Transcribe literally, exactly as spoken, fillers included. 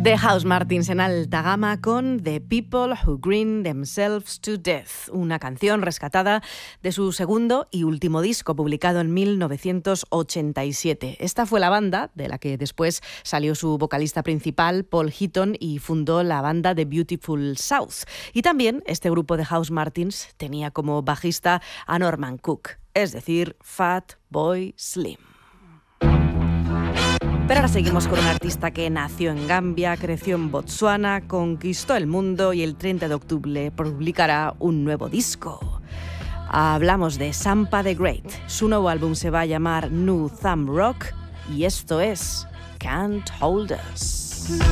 The Housemartins en alta gama con The People Who Grind Themselves to Death, una canción rescatada de su segundo y último disco publicado en mil novecientos ochenta y siete. Esta fue la banda de la que después salió su vocalista principal, Paul Heaton, y fundó la banda The Beautiful South. Y también este grupo de Housemartins tenía como bajista a Norman Cook, es decir, Fatboy Slim. Pero ahora seguimos con un artista que nació en Gambia, creció en Botsuana, conquistó el mundo y el treinta de octubre publicará un nuevo disco. Hablamos de Sampa the Great. Su nuevo álbum se va a llamar New Thumb Rock y esto es Can't Hold Us.